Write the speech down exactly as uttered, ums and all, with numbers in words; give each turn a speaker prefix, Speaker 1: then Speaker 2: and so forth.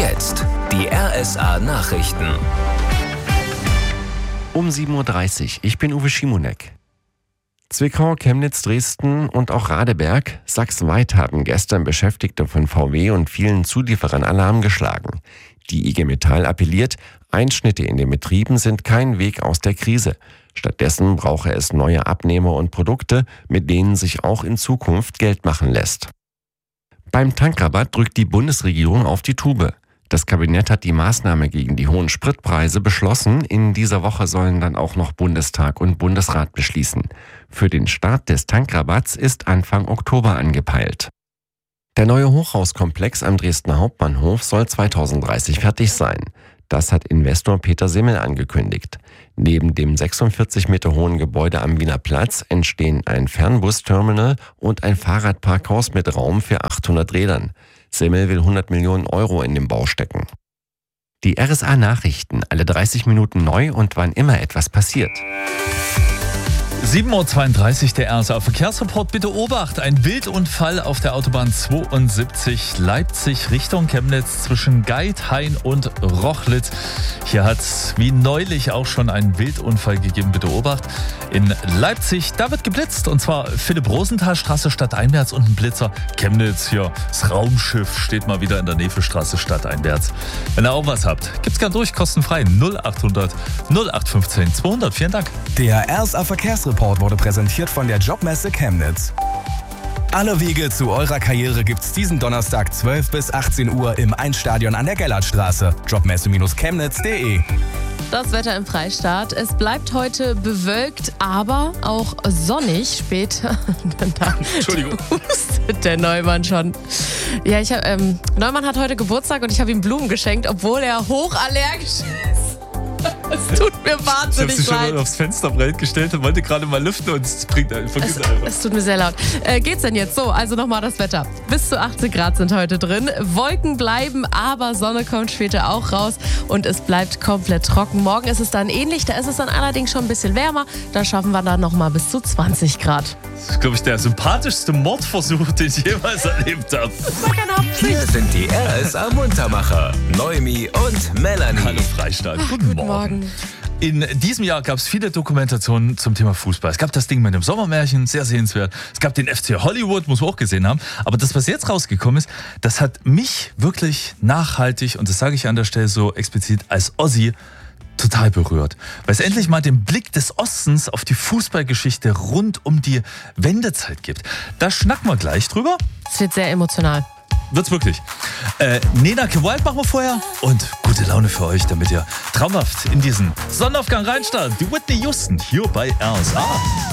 Speaker 1: jetzt die R S A-Nachrichten.
Speaker 2: Um sieben Uhr dreißig. Ich bin Uwe Schimonek. Zwickau, Chemnitz, Dresden und auch Radeberg, sachsenweit haben gestern Beschäftigte von V W und vielen Zulieferern Alarm geschlagen. Die I G Metall appelliert, Einschnitte in den Betrieben sind kein Weg aus der Krise. Stattdessen brauche es neue Abnehmer und Produkte, mit denen sich auch in Zukunft Geld machen lässt. Beim Tankrabatt drückt die Bundesregierung auf die Tube. Das Kabinett hat die Maßnahme gegen die hohen Spritpreise beschlossen. In dieser Woche sollen dann auch noch Bundestag und Bundesrat beschließen. Für den Start des Tankrabatts ist Anfang Oktober angepeilt. Der neue Hochhauskomplex am Dresdner Hauptbahnhof soll zweitausenddreißig fertig sein. Das hat Investor Peter Simmel angekündigt. Neben dem sechsundvierzig Meter hohen Gebäude am Wiener Platz entstehen ein Fernbusterminal und ein Fahrradparkhaus mit Raum für achthundert Rädern. Simmel will hundert Millionen Euro in den Bau stecken. Die R S A-Nachrichten, alle dreißig Minuten neu und wann immer etwas passiert.
Speaker 3: sieben Uhr zweiunddreißig, der R S A-Verkehrsreport. Bitte Obacht, ein Wildunfall auf der Autobahn zweiundsiebzig Leipzig Richtung Chemnitz zwischen Geithain und Rochlitz. Hier hat es wie neulich auch schon einen Wildunfall gegeben. Bitte Obacht. In Leipzig, da wird geblitzt, und zwar Philipp-Rosenthal-Straße stadteinwärts und ein Blitzer. Chemnitz, hier, das Raumschiff steht mal wieder in der Nevelstraße stadteinwärts. Wenn ihr auch was habt, gibt's gern durch, kostenfrei. null achthundert null acht fünfzehn zweihundert. Vielen Dank.
Speaker 4: Der R S A-Verkehrsreport wurde präsentiert von der Jobmesse Chemnitz. Alle Wege zu eurer Karriere gibt's diesen Donnerstag zwölf bis achtzehn Uhr im Einstadion an der Gellertstraße. Jobmesse Chemnitz punkt de.
Speaker 5: Das Wetter im Freistaat. Es bleibt heute bewölkt, aber auch sonnig. Später.
Speaker 3: Entschuldigung.
Speaker 5: Hustet der Neumann schon. Ja, ich hab, ähm, Neumann hat heute Geburtstag und ich habe ihm Blumen geschenkt, obwohl er hochallergisch ist. Es tut mir wahnsinnig leid.
Speaker 3: Ich habe sie schon aufs Fensterbrett gestellt und wollte gerade mal lüften und es bringt einfach.
Speaker 5: Es, es tut mir sehr laut. Äh, geht's denn jetzt so? Also nochmal das Wetter. Bis zu achtzehn Grad sind heute drin. Wolken bleiben, aber Sonne kommt später auch raus und es bleibt komplett trocken. Morgen ist es dann ähnlich. Da ist es dann allerdings schon ein bisschen wärmer. Da schaffen wir dann nochmal bis zu zwanzig Grad.
Speaker 3: Das ist, glaube ich, der sympathischste Mordversuch, den ich jemals erlebt habe.
Speaker 1: Hier sind die R S A-Muntermacher, Noemi und Melanie.
Speaker 3: Hallo Freistaat, guten,
Speaker 5: Guten
Speaker 3: Morgen.
Speaker 5: Morgen.
Speaker 3: In diesem Jahr gab es viele Dokumentationen zum Thema Fußball. Es gab das Ding mit dem Sommermärchen, sehr sehenswert. Es gab den F C Hollywood, muss man auch gesehen haben. Aber das, was jetzt rausgekommen ist, das hat mich wirklich nachhaltig, und das sage ich an der Stelle so explizit als Ossi, total berührt. Weil es endlich mal den Blick des Ostens auf die Fußballgeschichte rund um die Wendezeit gibt. Da schnacken wir gleich drüber.
Speaker 5: Es wird sehr emotional.
Speaker 3: Wird's wirklich. Äh, Nena Gewalt machen wir vorher und gute Laune für euch, damit ihr traumhaft in diesen Sonnenaufgang reinstartet. Die Whitney Houston hier bei R S A.